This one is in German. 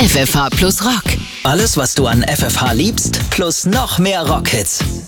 FFH plus Rock. Alles, was du an FFH liebst, plus noch mehr Rockhits.